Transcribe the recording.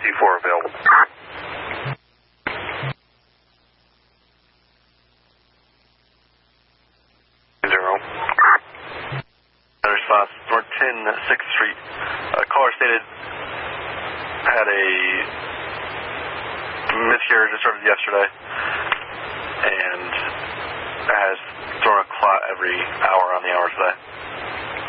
C4 available. Response, North 10, 6th Street. Caller stated had a miscarriage that started yesterday and has thrown a clot every hour on the hour today.